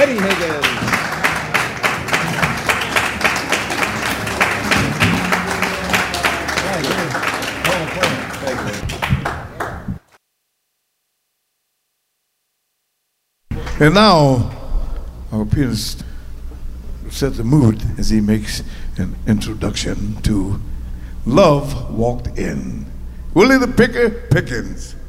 Eddie Higgins. And now, our pianist set the mood as he makes an introduction to Love Walked In. Willie the Picker Pickens.